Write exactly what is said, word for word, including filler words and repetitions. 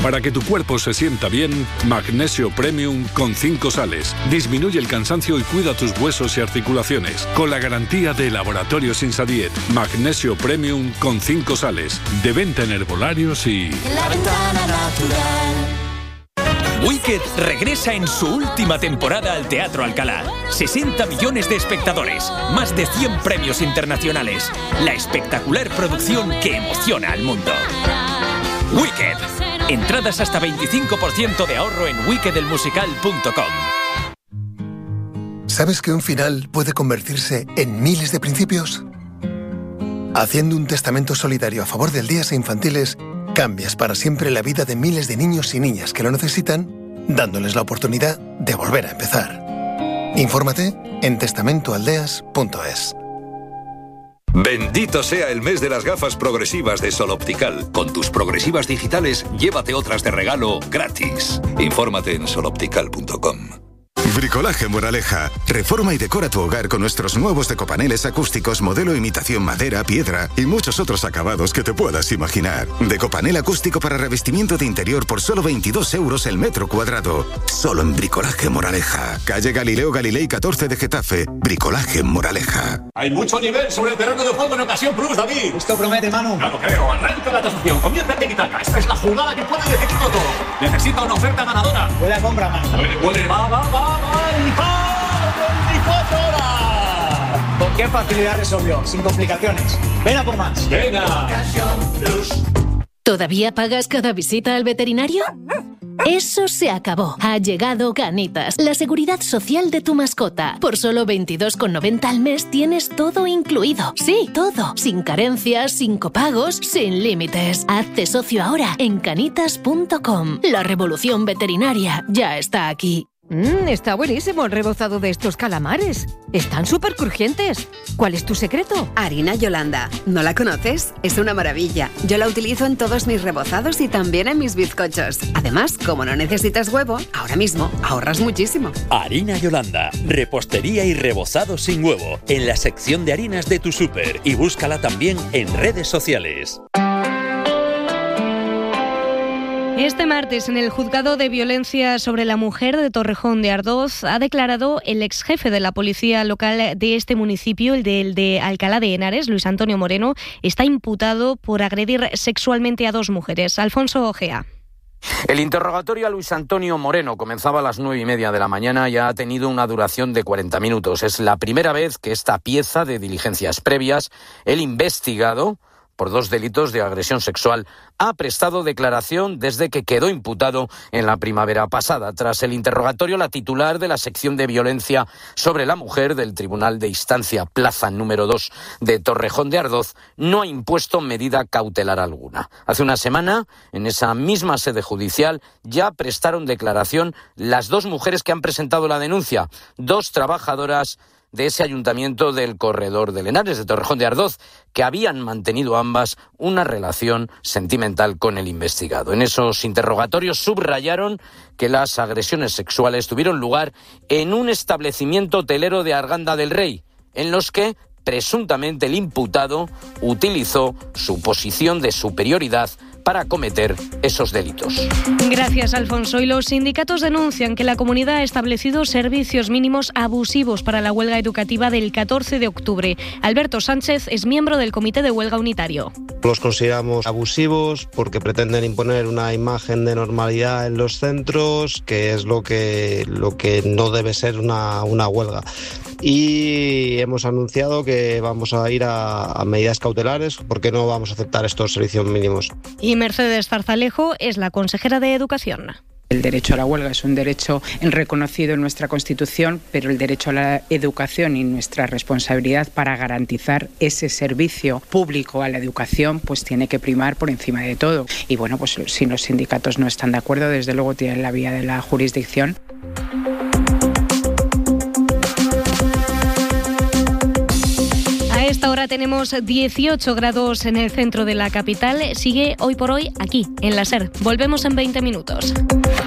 Para que tu cuerpo se sienta bien, Magnesio Premium con cinco sales. Disminuye el cansancio y cuida tus huesos y articulaciones. Con la garantía de Laboratorios Insadiet. Magnesio Premium con cinco sales. De venta en herbolarios y... La Ventana Natural. Wicked regresa en su última temporada al Teatro Alcalá. sesenta millones de espectadores, más de cien premios internacionales. La espectacular producción que emociona al mundo. Wicked. Entradas hasta veinticinco por ciento de ahorro en wicked el musical punto com. ¿Sabes que un final puede convertirse en miles de principios? Haciendo un testamento solidario a favor de aldeas e infantiles, cambias para siempre la vida de miles de niños y niñas que lo necesitan, dándoles la oportunidad de volver a empezar. Infórmate en testamento aldeas punto es. Bendito sea el mes de las gafas progresivas de Sol Optical. Con tus progresivas digitales, llévate otras de regalo gratis. Infórmate en sol optical punto com. Bricolaje Moraleja. Reforma y decora tu hogar con nuestros nuevos decopaneles acústicos modelo imitación madera, piedra y muchos otros acabados que te puedas imaginar. Decopanel acústico para revestimiento de interior por solo veintidós euros el metro cuadrado. Solo en Bricolaje Moraleja. Calle Galileo Galilei catorce de Getafe. Bricolaje Moraleja. Hay mucho nivel sobre el terreno de juego en Ocasión Plus, David. Esto promete, Manu. Claro, creo. Arranca la tasación. Comienza el tiki-taka. Esta es la jugada que puede decidirlo todo. Necesita una oferta ganadora. Huele a compra, Manu. Huele, huele. Va, va, va. veinticuatro horas. ¿Con qué facilidad resolvió? Sin complicaciones. Ven a por más. Venga. ¿Todavía pagas cada visita al veterinario? Eso se acabó. Ha llegado Canitas, la seguridad social de tu mascota. Por solo veintidós con noventa al mes tienes todo incluido. Sí, todo. Sin carencias, sin copagos, sin límites. Hazte socio ahora en canitas punto com. La revolución veterinaria ya está aquí. Mmm, está buenísimo el rebozado de estos calamares. Están súper crujientes. ¿Cuál es tu secreto? Harina Yolanda. ¿No la conoces? Es una maravilla. Yo la utilizo en todos mis rebozados y también en mis bizcochos. Además, como no necesitas huevo, ahora mismo ahorras muchísimo. Harina Yolanda. Repostería y rebozado sin huevo. En la sección de harinas de tu súper. Y búscala también en redes sociales. Este martes, en el Juzgado de Violencia sobre la Mujer de Torrejón de Ardoz, ha declarado el ex jefe de la policía local de este municipio, el de, el de Alcalá de Henares, Luis Antonio Moreno, está imputado por agredir sexualmente a dos mujeres. Alfonso Ojea. El interrogatorio a Luis Antonio Moreno comenzaba a las nueve y media de la mañana y ha tenido una duración de cuarenta minutos. Es la primera vez que esta pieza de diligencias previas, el investigado por dos delitos de agresión sexual, ha prestado declaración desde que quedó imputado en la primavera pasada. Tras el interrogatorio, la titular de la sección de violencia sobre la mujer del Tribunal de Instancia Plaza número dos de Torrejón de Ardoz no ha impuesto medida cautelar alguna. Hace una semana, en esa misma sede judicial, ya prestaron declaración las dos mujeres que han presentado la denuncia, dos trabajadoras de ese ayuntamiento del Corredor de Henares, de Torrejón de Ardoz, que habían mantenido ambas una relación sentimental con el investigado. En esos interrogatorios subrayaron que las agresiones sexuales tuvieron lugar en un establecimiento hotelero de Arganda del Rey, en los que presuntamente el imputado utilizó su posición de superioridad para cometer esos delitos. Gracias, Alfonso. Y los sindicatos denuncian que la comunidad ha establecido servicios mínimos abusivos para la huelga educativa del catorce de octubre. Alberto Sánchez es miembro del Comité de Huelga Unitario. Los consideramos abusivos porque pretenden imponer una imagen de normalidad en los centros, que es lo que, lo que no debe ser una, una huelga. Y hemos anunciado que vamos a ir a, a medidas cautelares porque no vamos a aceptar estos servicios mínimos. Y Mercedes Zarzalejo es la consejera de Educación. El derecho a la huelga es un derecho reconocido en nuestra Constitución, pero el derecho a la educación y nuestra responsabilidad para garantizar ese servicio público a la educación pues tiene que primar por encima de todo. Y bueno, pues si los sindicatos no están de acuerdo, desde luego tienen la vía de la jurisdicción. A esta hora tenemos dieciocho grados en el centro de la capital. Sigue hoy por hoy aquí, en la SER. Volvemos en veinte minutos.